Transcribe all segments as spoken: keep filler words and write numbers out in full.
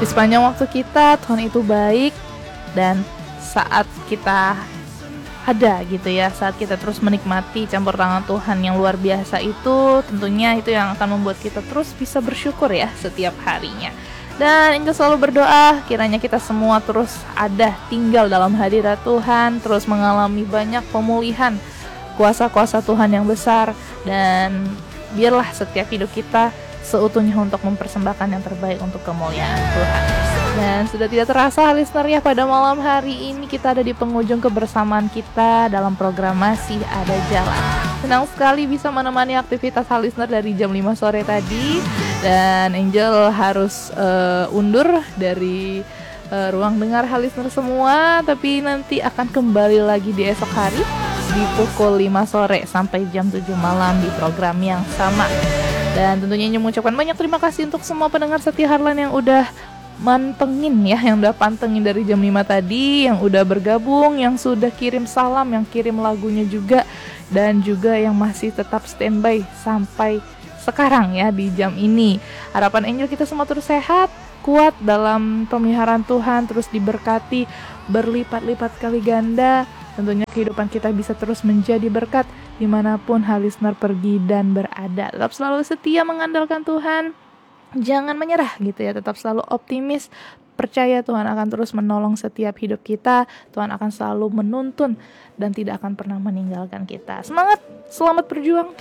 Di sepanjang waktu kita, Tuhan itu baik. Dan saat kita ada gitu ya, saat kita terus menikmati campur tangan Tuhan yang luar biasa itu, tentunya itu yang akan membuat kita terus bisa bersyukur ya setiap harinya. Dan Angel selalu berdoa kiranya kita semua terus ada tinggal dalam hadirat Tuhan, terus mengalami banyak pemulihan kuasa-kuasa Tuhan yang besar, dan biarlah setiap hidup kita seutuhnya untuk mempersembahkan yang terbaik untuk kemuliaan Tuhan. Dan sudah tidak terasa listener ya, pada malam hari ini kita ada di penghujung kebersamaan kita dalam program Masih Ada Jalan. Senang sekali bisa menemani aktivitas listener dari jam lima sore tadi. Dan Angel harus uh, undur dari uh, ruang dengar listener semua, tapi nanti akan kembali lagi di esok hari di pukul lima sore sampai jam tujuh malam di program yang sama. Dan tentunya Angel mengucapkan banyak terima kasih untuk semua pendengar setia Heartline yang udah mantengin ya, yang udah pantengin dari jam lima tadi, yang udah bergabung, yang sudah kirim salam, yang kirim lagunya juga, dan juga yang masih tetap standby sampai sekarang ya di jam ini. Harapan Angel kita semua terus sehat, kuat dalam pemeliharaan Tuhan, terus diberkati berlipat-lipat kali ganda. Tentunya kehidupan kita bisa terus menjadi berkat dimanapun hal listener pergi dan berada. Tetap selalu setia mengandalkan Tuhan, jangan menyerah gitu ya, tetap selalu optimis, percaya Tuhan akan terus menolong setiap hidup kita, Tuhan akan selalu menuntun dan tidak akan pernah meninggalkan kita. Semangat, selamat berjuang.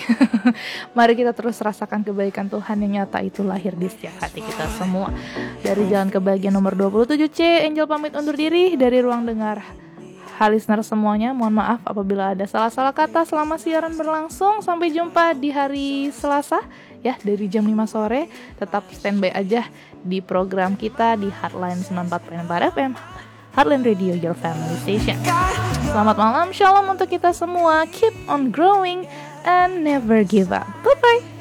Mari kita terus rasakan kebaikan Tuhan yang nyata itu lahir di setiap hati kita semua. Dari jalan kebahagiaan nomor dua puluh tujuh C, Angel pamit undur diri dari ruang dengar. Hal listener semuanya, mohon maaf apabila ada salah-salah kata selama siaran berlangsung. Sampai jumpa di hari Selasa ya, dari jam lima sore. Tetap standby aja di program kita di Heartline sembilan puluh empat koma empat F M, Heartline Radio, your family station. Selamat malam, shalom untuk kita semua. Keep on growing and never give up. Bye-bye.